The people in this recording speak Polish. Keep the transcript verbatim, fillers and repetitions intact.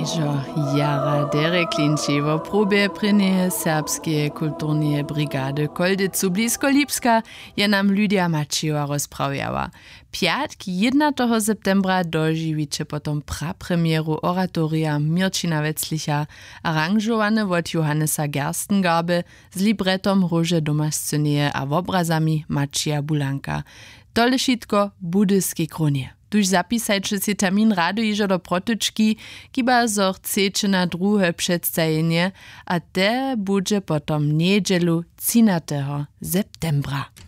Iżo Jara Dereklinči w próbie prynie serbskie kulturnie brigady Koldycu blisko Lipska je nam Lydia Maciła rozprawiała. Piatki jedenastego septembra dożywicie potom prapremieru oratoria Mirčina Wetzlicha, aranżowane od Johannesa Gerstengabe z libretom Róże doma sceneje a obrazami Macija Bulanka. Tole šitko budyskie kronie. Tuž zapisajcie si termin rady iżo do protyczki, kiba zo chcecie na druhe przedstawienie, a te bude potom niedzielu trzynastego septembra.